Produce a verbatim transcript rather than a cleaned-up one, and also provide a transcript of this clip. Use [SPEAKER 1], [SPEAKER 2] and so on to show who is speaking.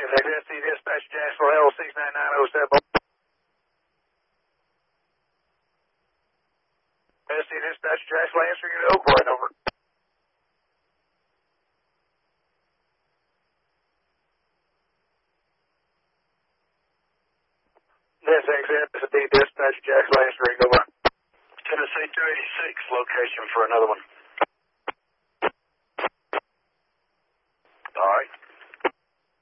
[SPEAKER 1] S C Dispatch Jacksonville L six nine nine oh seven. S C Dispatch Jacksonville answering at Oak Point, over. This X S D Dispatch Jacksonville answering, over.
[SPEAKER 2] Tennessee two eighty-six, location for another one.